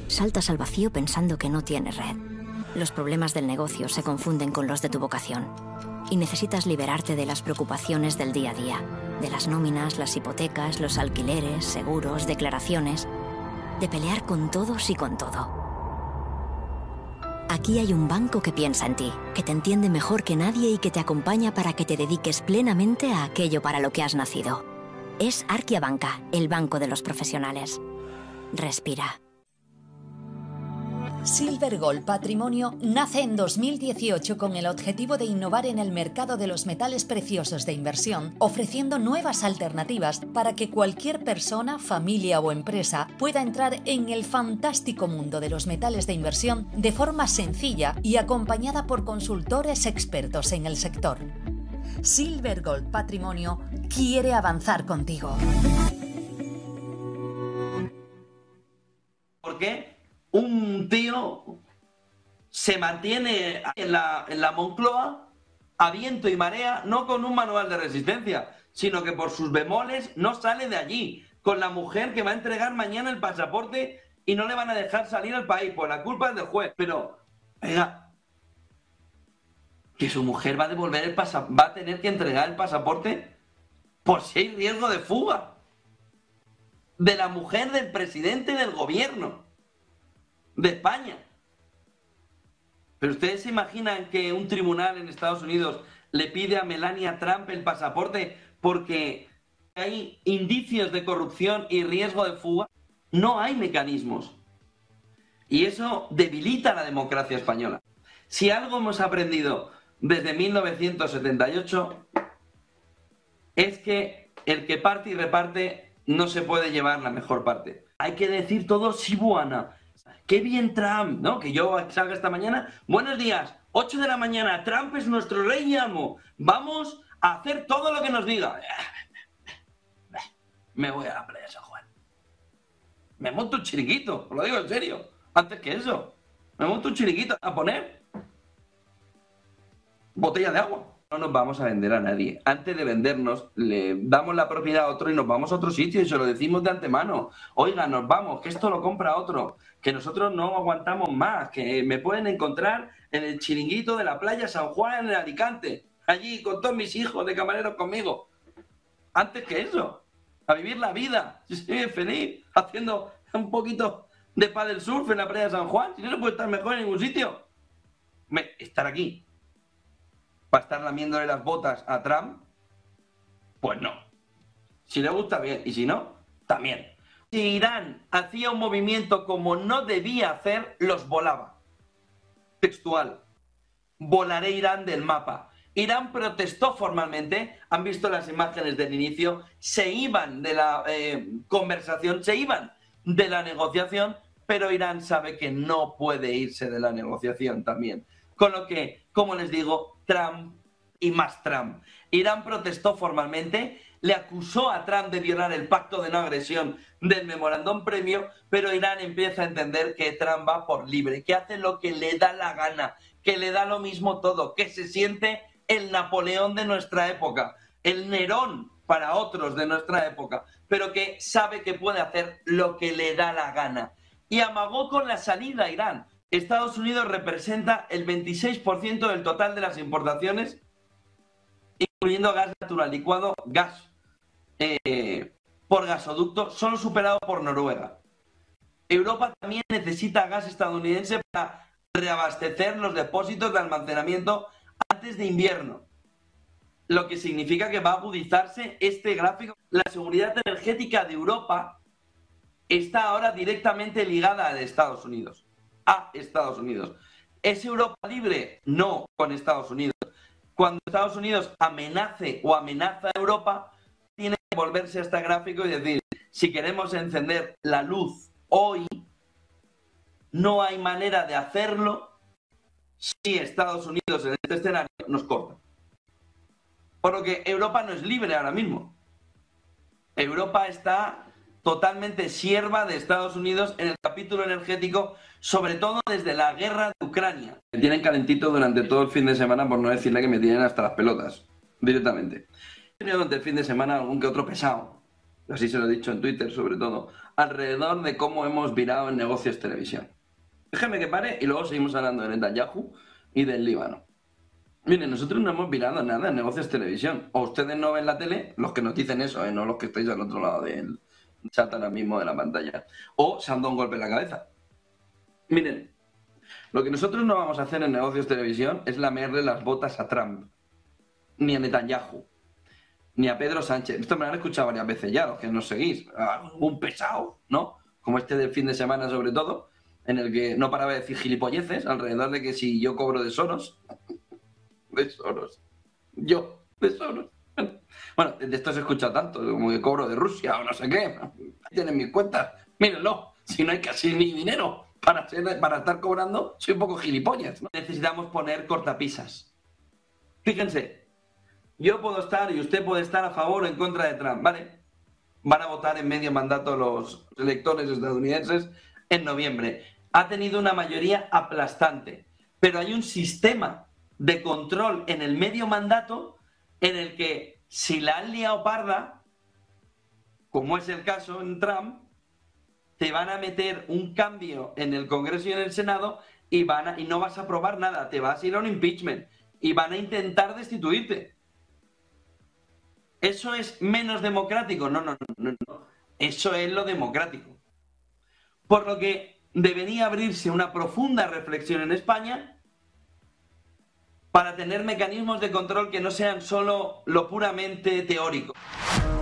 Saltas al vacío pensando que no tienes red. Los problemas del negocio se confunden con los de tu vocación. Y necesitas liberarte de las preocupaciones del día a día. De las nóminas, las hipotecas, los alquileres, seguros, declaraciones. De pelear con todos y con todo. Aquí hay un banco que piensa en ti, que te entiende mejor que nadie y que te acompaña para que te dediques plenamente a aquello para lo que has nacido. Es Arkia Banca, el banco de los profesionales. Respira. Silver Gold Patrimonio nace en 2018 con el objetivo de innovar en el mercado de los metales preciosos de inversión, ofreciendo nuevas alternativas para que cualquier persona, familia o empresa pueda entrar en el fantástico mundo de los metales de inversión de forma sencilla y acompañada por consultores expertos en el sector. Silver Gold Patrimonio quiere avanzar contigo. ¿Por qué? Un tío se mantiene en la Moncloa a viento y marea, no con un manual de resistencia, sino que por sus bemoles no sale de allí, con la mujer que va a entregar mañana el pasaporte y no le van a dejar salir al país, por la culpa es del juez. Pero, oiga, que su mujer va a devolver el pasaporte, va a tener que entregar el pasaporte por si hay riesgo de fuga. De la mujer del presidente del gobierno de España. Pero ustedes se imaginan que un tribunal en Estados Unidos le pide a Melania Trump el pasaporte porque hay indicios de corrupción y riesgo de fuga. No hay mecanismos. Y eso debilita la democracia española. Si algo hemos aprendido desde 1978 es que el que parte y reparte no se puede llevar la mejor parte. Hay que decir todo sibuana. ¡Qué bien Trump! ¿No? Que yo salga esta mañana. Buenos días, 8 de la mañana, Trump es nuestro rey y amo. Vamos a hacer todo lo que nos diga. Me voy a la playa de San Juan. Me monto un chiringuito, os lo digo en serio. Antes que eso, me monto un chiringuito a poner botella de agua. No nos vamos a vender a nadie. Antes de vendernos, le damos la propiedad a otro y nos vamos a otro sitio y se lo decimos de antemano. Oiga, nos vamos, que esto lo compra otro, que nosotros no aguantamos más, que me pueden encontrar en el chiringuito de la playa San Juan en el Alicante, allí con todos mis hijos de camareros conmigo. Antes que eso, a vivir la vida. Yo estoy feliz haciendo un poquito de paddle surf en la playa de San Juan. Si no se puede estar mejor en ningún sitio. Estar aquí para estar lamiéndole las botas a Trump, pues no. Si le gusta, bien, y si no, también. Si Irán hacía un movimiento como no debía hacer, los volaba. Textual. Volaré Irán del mapa. Irán protestó formalmente, han visto las imágenes del inicio, se iban de la conversación, se iban de la negociación, pero Irán sabe que no puede irse de la negociación también. Con lo que, como les digo, Trump y más Trump. Irán protestó formalmente, le acusó a Trump de violar el pacto de no agresión del memorándum previo, pero Irán empieza a entender que Trump va por libre, que hace lo que le da la gana, que le da lo mismo todo, que se siente el Napoleón de nuestra época, el Nerón para otros de nuestra época, pero que sabe que puede hacer lo que le da la gana. Y amagó con la salida a Irán. Estados Unidos representa el 26% del total de las importaciones, incluyendo gas natural licuado, gas por gasoducto, solo superado por Noruega. Europa también necesita gas estadounidense para reabastecer los depósitos de almacenamiento antes de invierno, lo que significa que va a agudizarse este gráfico. La seguridad energética de Europa está ahora directamente ligada a Estados Unidos. ¿Es Europa libre? No, con Estados Unidos. Cuando Estados Unidos amenace o amenaza a Europa, tiene que volverse a este gráfico y decir, si queremos encender la luz hoy, no hay manera de hacerlo si Estados Unidos en este escenario nos corta. Por lo que Europa no es libre ahora mismo. Europa está totalmente sierva de Estados Unidos en el capítulo energético, sobre todo desde la guerra de Ucrania. Me tienen calentito durante todo el fin de semana, por no decirle que me tienen hasta las pelotas, directamente. He tenido durante el fin de semana algún que otro pesado, así se lo he dicho en Twitter sobre todo, alrededor de cómo hemos virado en negocios televisión. Déjeme que pare y luego seguimos hablando de Netanyahu y del Líbano. Miren, nosotros no hemos virado nada en negocios televisión. O ustedes no ven la tele, los que nos dicen eso, no los que estáis al otro lado del chat ahora mismo de la pantalla. O se han dado un golpe en la cabeza. Miren, lo que nosotros no vamos a hacer en negocios televisión es lamerle las botas a Trump, ni a Netanyahu, ni a Pedro Sánchez. Esto me lo han escuchado varias veces ya, los que nos seguís. Un pesado, ¿no? Como este del fin de semana, sobre todo, en el que no paraba de decir gilipolleces alrededor de que si yo cobro de Soros. De Soros. Yo, de Soros. Bueno, de esto se escucha tanto, como que cobro de Rusia o no sé qué. Ahí tienen mis cuentas. Mírenlo, si no hay casi ni dinero para estar cobrando, soy un poco gilipollas, ¿no? Necesitamos poner cortapisas. Fíjense, yo puedo estar y usted puede estar a favor o en contra de Trump, ¿vale? Van a votar en medio mandato los electores estadounidenses en noviembre. Ha tenido una mayoría aplastante, pero hay un sistema de control en el medio mandato en el que si la han liado parda, como es el caso en Trump, te van a meter un cambio en el Congreso y en el Senado y no vas a aprobar nada, te vas a ir a un impeachment y van a intentar destituirte. ¿Eso es menos democrático? No. Eso es lo democrático. Por lo que debería abrirse una profunda reflexión en España para tener mecanismos de control que no sean solo lo puramente teórico.